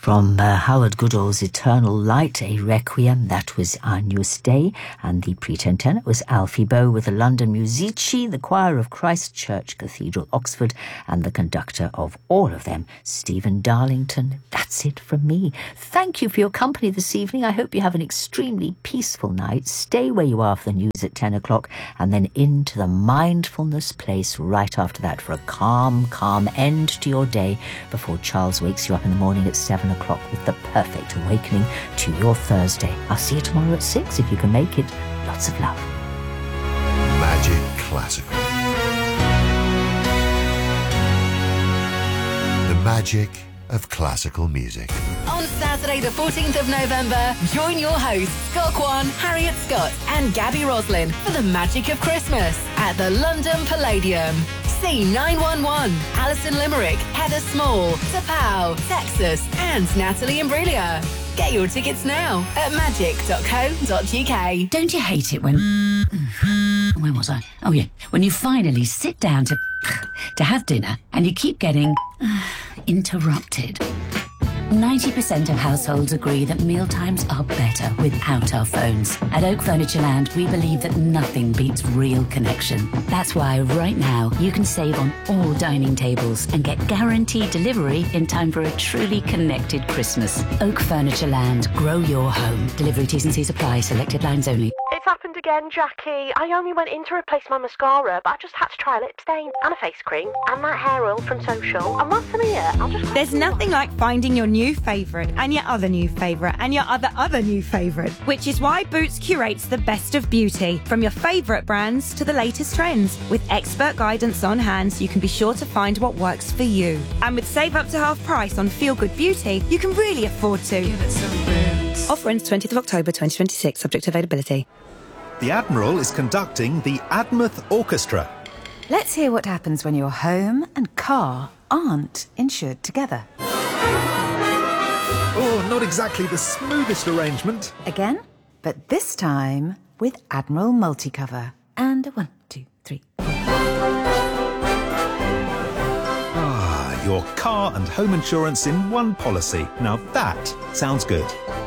From Howard Goodall's Eternal Light, a Requiem, that was Our Newest Day, and the pretend tenor was Alfie Boe with the London Musici, the choir of Christ Church Cathedral, Oxford, and the conductor of all of them, Stephen Darlington. That's it from me. Thank you for your company this evening. I hope you have an extremely peaceful night. Stay where you are for the news at 10 o'clock, and then into the mindfulness place right after that for a calm end to your day before Charles wakes you up in the morning at 7 o'clock with the perfect awakening to your Thursday. I'll see you tomorrow at 6 if you can make it. Lots of love. Magic Classical. The magic of classical music. On Saturday the 14th of November, join your hosts Scott Kwan, Harriet Scott and Gabby Roslin for the Magic of Christmas at the London Palladium. See 911, Alison Limerick, Heather Small, Tapau, Texas and Natalie Imbruglia. Get your tickets now at magic.co.uk. Don't you hate it when... Where was I? Oh, yeah. When you finally sit down to have dinner and you keep getting interrupted. 90% of households agree that mealtimes are better without our phones. At Oak Furniture Land, we believe that nothing beats real connection. That's why right now you can save on all dining tables and get guaranteed delivery in time for a truly connected Christmas. Oak Furniture Land, grow your home. Delivery T's and C's apply, selected lines only. It's happened again, Jackie. I only went in to replace my mascara, but I just had to try a lip stain and a face cream and that hair oil from Social. And what's in it? I'll just... There's nothing like finding your new favourite and your other new favourite and your other new favourite, which is why Boots curates the best of beauty, from your favourite brands to the latest trends. With expert guidance on hand, so you can be sure to find what works for you. And with save up to half price on Feel Good Beauty, you can really afford to. Offer ends 20th of October 2026, subject to availability. The Admiral is conducting the Admouth Orchestra. Let's hear what happens when your home and car aren't insured together. Oh, not exactly the smoothest arrangement. Again, but this time with Admiral Multicover. And 1, 2, 3. Ah, your car and home insurance in one policy. Now that sounds good.